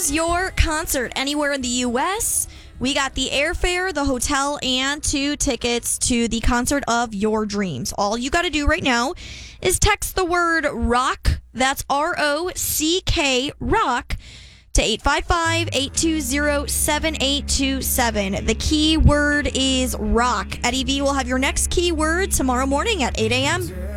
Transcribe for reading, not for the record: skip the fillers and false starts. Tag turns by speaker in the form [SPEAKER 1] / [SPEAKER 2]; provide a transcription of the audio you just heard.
[SPEAKER 1] is your concert anywhere in the U.S.? We got the airfare, the hotel, and 2 tickets to the concert of your dreams. All you got to do right now is text the word ROCK, that's ROCK, ROCK, to 855-820-7827. The key word is rock. Eddie V will have your next keyword tomorrow morning at 8 a.m.